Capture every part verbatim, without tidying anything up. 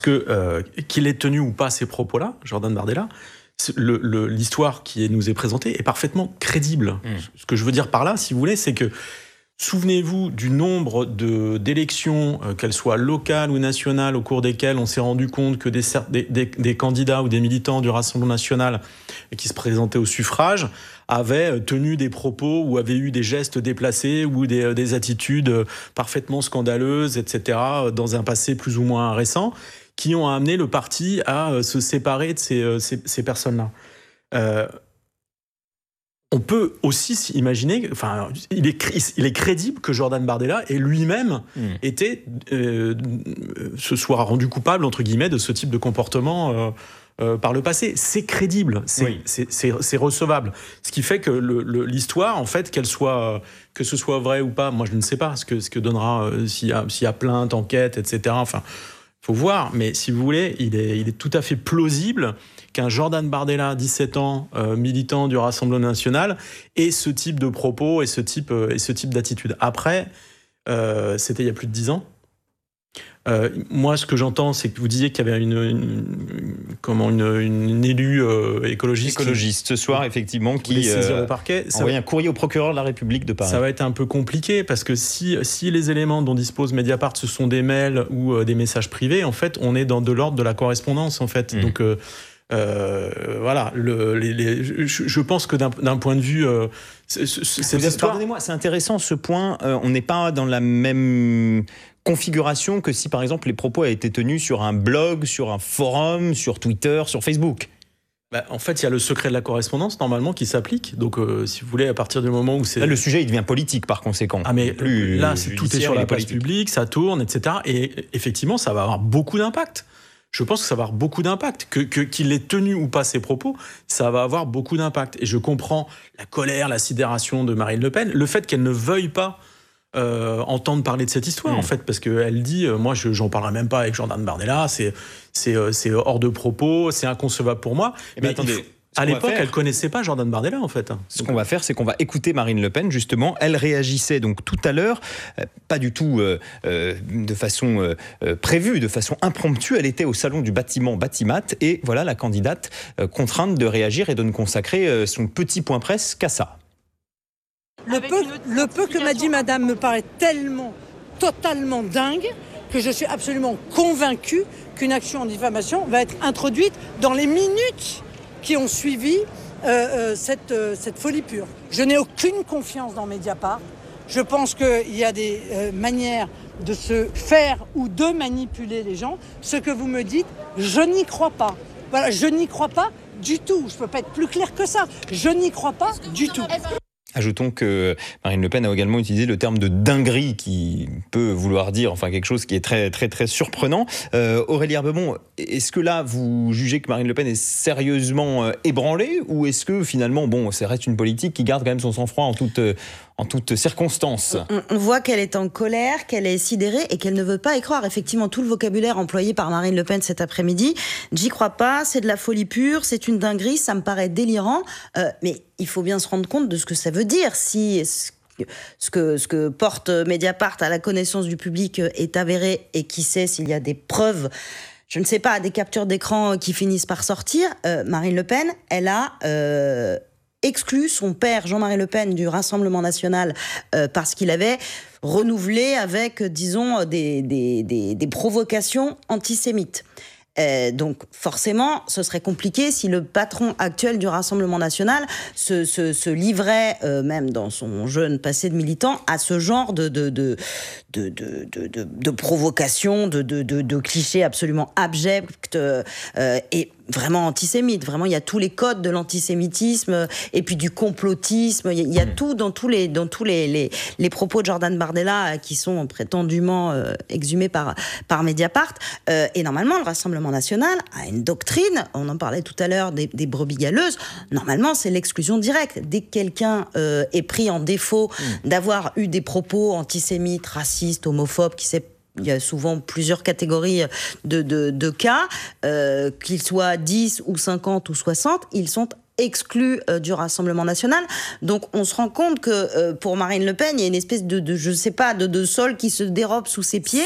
que, euh, qu'il ait tenu ou pas ces propos-là, Jordan Bardella, le, le, l'histoire qui nous est présentée est parfaitement crédible. Mmh. Ce que je veux dire par là, si vous voulez, c'est que souvenez-vous du nombre de, d'élections, euh, qu'elles soient locales ou nationales, au cours desquelles on s'est rendu compte que des, des, des, des candidats ou des militants du Rassemblement national qui se présentaient au suffrage avaient tenu des propos ou avaient eu des gestes déplacés ou des, des attitudes parfaitement scandaleuses, et cetera, dans un passé plus ou moins récent, qui ont amené le parti à se séparer de ces, ces, ces personnes-là. Euh, On peut aussi imaginer, enfin, il est, il est crédible que Jordan Bardella ait lui-même mmh. été, euh, se soit rendu coupable, entre guillemets, de ce type de comportement euh, euh, par le passé. C'est crédible, c'est, oui. c'est, c'est, c'est recevable. Ce qui fait que le, le, l'histoire, en fait, qu'elle soit, que ce soit vrai ou pas, moi je ne sais pas ce que, ce que donnera, euh, s'il y a, s'il y a plainte, enquête, et cetera. Enfin, faut voir, mais si vous voulez, il est, il est tout à fait plausible qu'un Jordan Bardella, dix-sept ans, euh, militant du Rassemblement national, ait ce type de propos et ce type, euh, et ce type d'attitude. Après, euh, c'était il y a plus de dix ans. Euh, moi, ce que j'entends, c'est que vous disiez qu'il y avait une, une, comment, une, une élue euh, écologiste. Écologiste, qui, ce soir, effectivement, qui euh, au parquet. a envoyé un courrier au procureur de la République de Paris. Ça va être un peu compliqué, parce que si, si les éléments dont dispose Mediapart, ce sont des mails ou euh, des messages privés, en fait, on est dans de l'ordre de la correspondance, en fait. Mmh. Donc, euh, Euh, voilà, le, les, les, je, je pense que d'un, d'un point de vue, euh, c'est, c'est, c'est histoire... Pardonnez-moi, c'est intéressant ce point. Euh, on n'est pas dans la même configuration que si, par exemple, les propos avaient été tenus sur un blog, sur un forum, sur Twitter, sur Facebook. Bah, en fait, il y a le secret de la correspondance normalement qui s'applique. Donc, euh, si vous voulez, à partir du moment où c'est là, le sujet il devient politique par conséquent. Ah mais plus là, c'est, tout est sur la place publique, ça tourne, et cetera. Et effectivement, ça va avoir beaucoup d'impact. Je pense que ça va avoir beaucoup d'impact. Que, que, qu'il ait tenu ou pas ses propos, ça va avoir beaucoup d'impact. Et je comprends la colère, la sidération de Marine Le Pen, le fait qu'elle ne veuille pas euh, entendre parler de cette histoire, mmh. en fait, parce qu'elle dit, euh, moi, je, j'en parlerai même pas avec Jordan Bardella, c'est, c'est, euh, c'est hors de propos, c'est inconcevable pour moi. Eh bien, mais attendez... À l'époque, elle connaissait pas Jordan Bardella, en fait. Ce donc, qu'on va faire, c'est qu'on va écouter Marine Le Pen, justement. Elle réagissait donc tout à l'heure, euh, pas du tout euh, euh, de façon euh, prévue, de façon impromptue. Elle était au salon du bâtiment Batimat, et voilà la candidate euh, contrainte de réagir et de ne consacrer euh, son petit point presse qu'à ça. Le peu, le peu que m'a dit madame me paraît tellement, totalement dingue, que je suis absolument convaincue qu'une action en diffamation va être introduite dans les minutes qui ont suivi euh, euh, cette, euh, cette folie pure. Je n'ai aucune confiance dans Mediapart. Je pense qu'il y a des euh, manières de se faire ou de manipuler les gens. Ce que vous me dites, je n'y crois pas. Voilà, je n'y crois pas du tout. Je ne peux pas être plus clair que ça. Je n'y crois pas du tout. Ajoutons que Marine Le Pen a également utilisé le terme de dinguerie qui peut vouloir dire enfin quelque chose qui est très très très surprenant. Euh, Aurélie Herbemont, est-ce que là vous jugez que Marine Le Pen est sérieusement euh, ébranlée, ou est-ce que finalement bon, ça reste une politique qui garde quand même son sang-froid en toute euh, en toutes circonstances? On, on voit qu'elle est en colère, qu'elle est sidérée et qu'elle ne veut pas y croire. Effectivement, tout le vocabulaire employé par Marine Le Pen cet après-midi, j'y crois pas, c'est de la folie pure, c'est une dinguerie, ça me paraît délirant. Euh, mais il faut bien se rendre compte de ce que ça veut dire. Si ce que, ce que porte Mediapart à la connaissance du public est avéré, et qui sait s'il y a des preuves, je ne sais pas, des captures d'écran qui finissent par sortir, euh, Marine Le Pen, elle a... Euh, exclu son père Jean-Marie Le Pen du Rassemblement national euh, parce qu'il avait renouvelé avec, disons, des, des, des, des provocations antisémites. Euh, donc forcément, ce serait compliqué si le patron actuel du Rassemblement national se, se, se livrait, euh, même dans son jeune passé de militant, à ce genre de, de, de, de, de, de, de, de provocations, de, de, de, de clichés absolument abjects euh, et vraiment antisémites. Vraiment, il y a tous les codes de l'antisémitisme et puis du complotisme. Il y a, il y a tout dans tous les, dans tous les, les, les propos de Jordan Bardella qui sont prétendument euh, exhumés par, par Mediapart. Euh, et normalement, le Rassemblement national a une doctrine, on en parlait tout à l'heure des, des brebis galeuses, normalement c'est l'exclusion directe. Dès que quelqu'un euh, est pris en défaut mmh. d'avoir eu des propos antisémites, racistes, homophobes, qui s'est il y a souvent plusieurs catégories de, de, de cas, euh, qu'ils soient dix ou cinquante ou soixante, ils sont exclus euh, du Rassemblement national. Donc on se rend compte que euh, pour Marine Le Pen, il y a une espèce de, de je sais pas, de, de sol qui se dérobe sous ses pieds.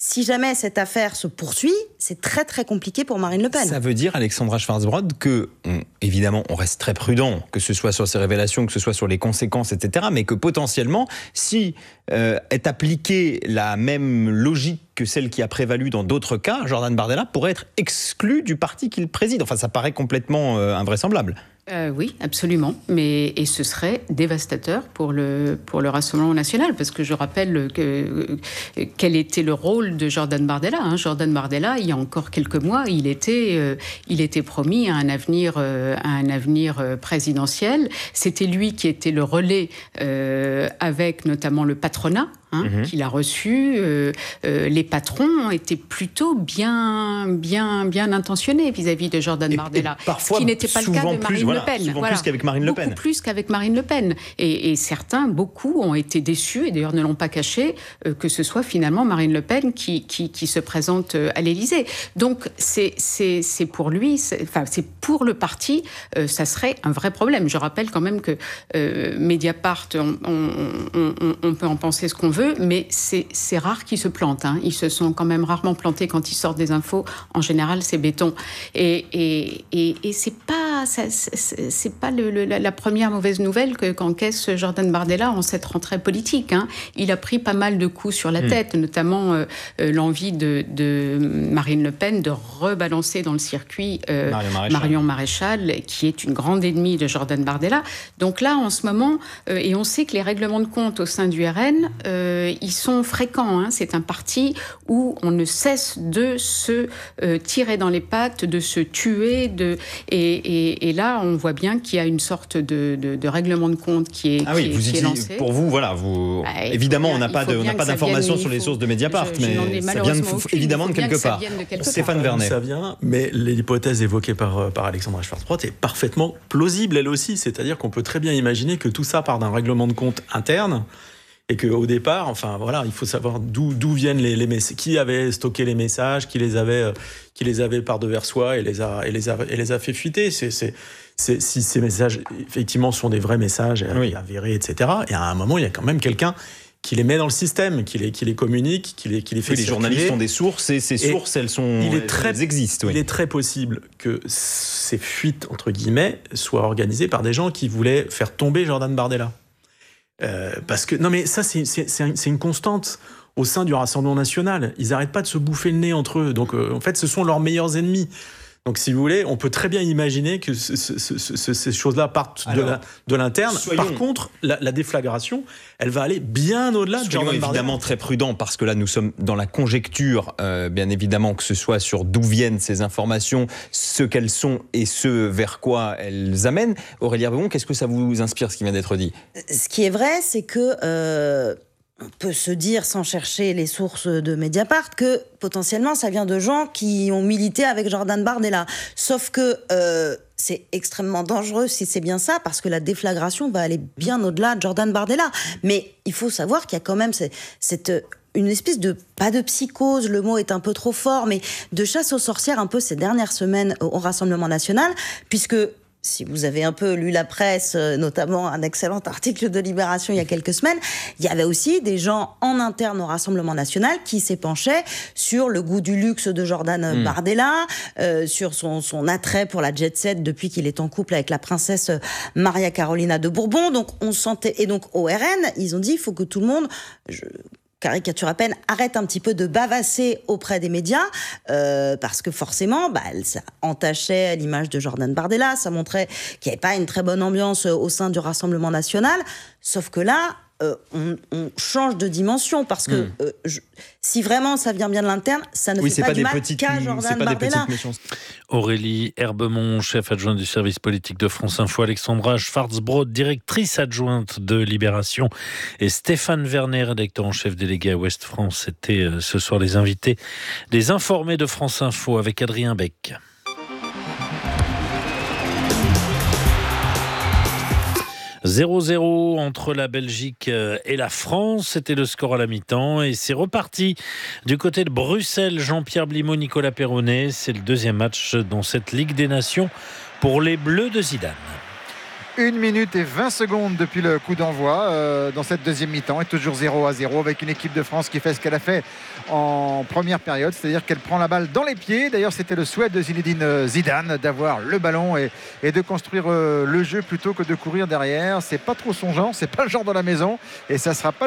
si jamais cette affaire se poursuit, c'est très très compliqué pour Marine Le Pen. Ça veut dire, Alexandra Schwarzbrod, que, on, évidemment, on reste très prudent, que ce soit sur ces révélations, que ce soit sur les conséquences, et cetera, mais que potentiellement, si euh, est appliquée la même logique que celle qui a prévalu dans d'autres cas, Jordan Bardella pourrait être exclu du parti qu'il préside. Enfin, ça paraît complètement euh, invraisemblable. Euh, oui, absolument. Mais, et ce serait dévastateur pour le, pour le Rassemblement national, parce que je rappelle que, que, quel était le rôle de Jordan Bardella. Hein. Jordan Bardella, il y a encore quelques mois, il était, euh, il était promis à un avenir, euh, à un avenir euh, présidentiel. C'était lui qui était le relais euh, avec notamment le patronat. Hein, mmh. qu'il a reçu. Euh, euh, les patrons ont été plutôt bien, bien, bien intentionnés vis-à-vis de Jordan et, Bardella, et parfois, ce qui n'était pas le cas de plus, Marine voilà, Le Pen. Souvent voilà. plus qu'avec Marine Le Pen. Beaucoup plus qu'avec Marine Le Pen. Et, et certains, beaucoup, ont été déçus, et d'ailleurs ne l'ont pas caché, euh, que ce soit finalement Marine Le Pen qui, qui, qui se présente à l'Élysée. Donc c'est, c'est, c'est pour lui, c'est, enfin c'est pour le parti, euh, ça serait un vrai problème. Je rappelle quand même que euh, Mediapart, on, on, on, on peut en penser ce qu'on veut, mais c'est c'est rare qu'ils se plantent. Hein. Ils se sont quand même rarement plantés quand ils sortent des infos. En général, c'est béton. Et, et, et, et c'est pas, ça, c'est, c'est pas le, le, la première mauvaise nouvelle que, qu'encaisse Jordan Bardella en cette rentrée politique. Hein. Il a pris pas mal de coups sur la tête, mmh. notamment euh, euh, l'envie de, de Marine Le Pen de rebalancer dans le circuit euh, Marion, Maréchal. Marion Maréchal, qui est une grande ennemie de Jordan Bardella. Donc là, en ce moment, euh, et on sait que les règlements de compte au sein du R N, euh, ils sont fréquent. Hein. C'est un parti où on ne cesse de se euh, tirer dans les pattes, de se tuer. De... Et, et, et là, on voit bien qu'il y a une sorte de, de, de règlement de compte qui est, ah oui, qui est, vous qui est lancé. Pour vous, voilà, vous... Bah, évidemment, bien, on n'a pas, de, on n'a pas d'informations sur les faut... sources de Mediapart, je, je mais ça vient de, évidemment de quelque part. De quelque Stéphane part. Vernet. Ça vient, mais l'hypothèse évoquée par, par Alexandra Schwarzbrod est parfaitement plausible, elle aussi. C'est-à-dire qu'on peut très bien imaginer que tout ça part d'un règlement de compte interne. Et qu'au départ, enfin voilà, il faut savoir d'où, d'où viennent les, les messages, qui avait stocké les messages, qui les avait, euh, qui les avait par devers soi et les a, et les a, et les a fait fuiter. C'est, c'est, c'est, si ces messages effectivement sont des vrais messages, oui. avérés, et cetera. Et à un moment, il y a quand même quelqu'un qui les met dans le système, qui les, qui les communique, qui les, qui les fait. Oui, les journalistes ont des sources et ces sources, et elles sont, il est très, elles existent. Oui. Il est très possible que ces fuites entre guillemets soient organisées par des gens qui voulaient faire tomber Jordan Bardella. Euh, parce que non mais ça c'est, c'est, c'est, c'est une constante au sein du Rassemblement national. Ils n'arrêtent pas de se bouffer le nez entre eux. Donc euh, en fait, ce sont leurs meilleurs ennemis. Donc si vous voulez, on peut très bien imaginer que ce, ce, ce, ce, ces choses-là partent Alors, de, la, de l'interne. Soyons... Par contre, la, la déflagration, elle va aller bien au-delà de Jordan Bardella. Évidemment très prudent parce que là nous sommes dans la conjecture, euh, bien évidemment que ce soit sur d'où viennent ces informations, ce qu'elles sont et ce vers quoi elles amènent. Aurélie Herbemont, qu'est-ce que ça vous inspire ce qui vient d'être dit ? Ce qui est vrai, c'est que euh... on peut se dire, sans chercher les sources de Mediapart, que potentiellement, ça vient de gens qui ont milité avec Jordan Bardella. Sauf que euh, c'est extrêmement dangereux si c'est bien ça, parce que la déflagration va aller bien au-delà de Jordan Bardella. Mais il faut savoir qu'il y a quand même cette... cette une espèce de, pas de psychose, le mot est un peu trop fort, mais de chasse aux sorcières un peu ces dernières semaines au Rassemblement national, puisque... si vous avez un peu lu la presse, notamment un excellent article de Libération il y a quelques semaines, il y avait aussi des gens en interne au Rassemblement national qui s'épanchaient sur le goût du luxe de Jordan mmh. Bardella, euh, sur son, son attrait pour la jet-set depuis qu'il est en couple avec la princesse Maria Carolina de Bourbon. Donc on sentait, et donc au R N, ils ont dit il faut que tout le monde... Je, caricature à peine, arrête un petit peu de bavasser auprès des médias, euh, parce que forcément, bah, ça entachait l'image de Jordan Bardella, ça montrait qu'il n'y avait pas une très bonne ambiance au sein du Rassemblement national, sauf que là, euh, on, on change de dimension, parce que mmh. euh, je, si vraiment ça vient bien de l'interne, ça ne oui, fait pas, pas du mal petites, qu'à Jordan c'est pas Bardella. Des petites Aurélie Herbemont, chef adjointe du service politique de France Info, Alexandra Schwarzbrod, directrice adjointe de Libération, et Stéphane Vernet, rédacteur en chef délégué à Ouest France, étaient ce soir les invités des Informés de France Info avec Adrien Beck. zéro zéro entre la Belgique et la France, c'était le score à la mi-temps et c'est reparti du côté de Bruxelles. Jean-Pierre Blimaud, Nicolas Perronnet, c'est le deuxième match dans cette Ligue des Nations pour les Bleus de Zidane. une minute et vingt secondes depuis le coup d'envoi euh, dans cette deuxième mi-temps, et toujours zéro à zéro avec une équipe de France qui fait ce qu'elle a fait en première période, c'est-à-dire qu'elle prend la balle dans les pieds. D'ailleurs, c'était le souhait de Zinedine Zidane d'avoir le ballon et, et de construire euh, le jeu plutôt que de courir derrière. C'est pas trop son genre, c'est pas le genre de la maison, et ça sera pas